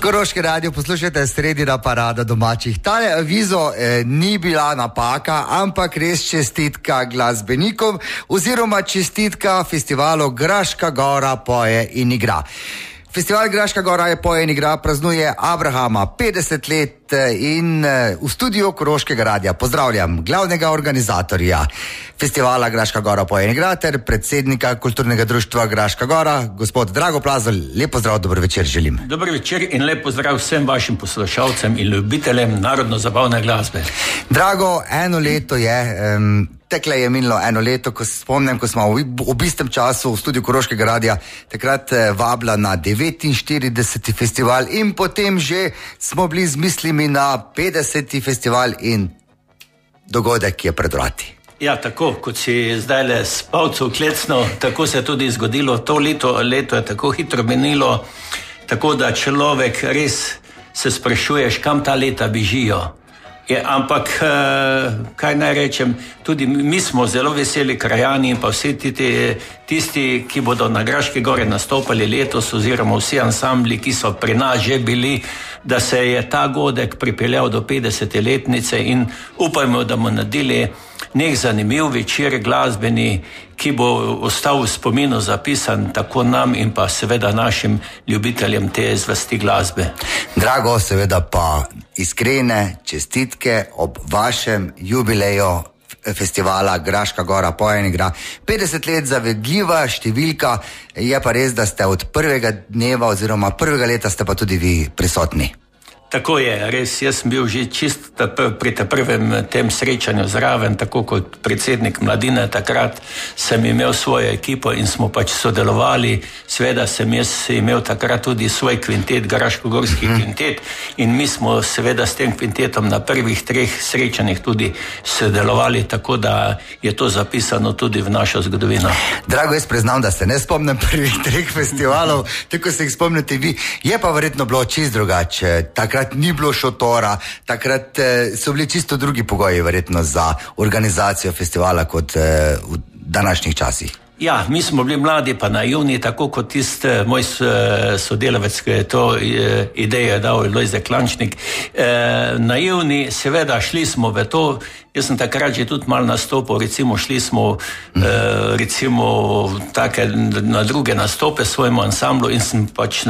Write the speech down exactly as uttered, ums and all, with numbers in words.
Koroški radio poslušate sredina parada domačih. Tale avizo eh, ni bila napaka, ampak res čestitka glasbenikom oziroma čestitka festivalu Graška Gora poje in igra. Festival Graška Gora je poje in igra praznuje Abrahama petdeset let in v studiu Koroškega radia pozdravljam glavnega organizatorja festivala Graška Gora poje in igra ter predsednika kulturnega društva Graška Gora, gospod Drago Plazl. Lep pozdrav, dober večer želim. Dober večer in lep pozdrav vsem vašim poslušalcem in ljubiteljem narodno-zabavne glasbe. Drago, eno leto je... Um, Tekle je minilo eno leto, ko se spomnim, ko smo v, v istem času v studiu Koroškega radia takrat eh, vabila na devetinštirideseti festival in potem že smo bili z mislimi na petdeseti festival in dogodek je pred vrati. Ja, tako, kot si zdaj le s palcem klecno, tako se je tudi zgodilo. To leto, leto je tako hitro minilo, tako da človek res se sprašuješ, kam ta leta bežijo. Je, ampak, kaj naj rečem, tudi mi smo zelo veseli krajani in pa vsi tisti, tisti, ki bodo na Graški Gori nastopali letos oziroma vsi ansambli, ki so pri nas že bili, da se je ta godek pripeljal do petdesete letnice in upajmo, da bomo naredili nek zanimiv večer glasbeni, ki bo ostal v spominu zapisan tako nam in pa seveda našim ljubiteljem te zvrsti glasbe. Drago, seveda pa iskrene čestitke ob vašem jubileju festivala Graška Gora poje in igra. petdeset let zavedljiva številka, je pa res, da ste od prvega dneva oziroma prvega leta ste pa tudi vi prisotni. Tako je, res, jaz sem bil že čist pri tem prvem tem srečanju zraven, tako kot predsednik mladine takrat sem imel svojo ekipo in smo pač sodelovali, seveda sem jaz imel takrat tudi svoj kvintet, Graško-Gorski mm. kvintet in mi smo seveda s tem kvintetom na prvih treh srečanjih tudi sodelovali, tako da je to zapisano tudi v našo zgodovino. Drago, jaz priznam, da se ne spomnim prvih treh festivalov, tako se jih spomnite vi, je pa verjetno bilo čist drugače, takrat ni bilo šotora, takrat eh, so bili čisto drugi pogoji verjetno za organizacijo festivala kot eh, v današnjih časih. Ja, mi smo bili mladi pa naivni, tako kot tist moj sodelavec, ki je to idejo dal, Lojze Klančnik. E, naivni, seveda šli smo v to, jaz sem takrat že tudi malo nastopil, recimo šli smo mm. e, recimo take, na druge nastope svojemu ansamblu in sem pač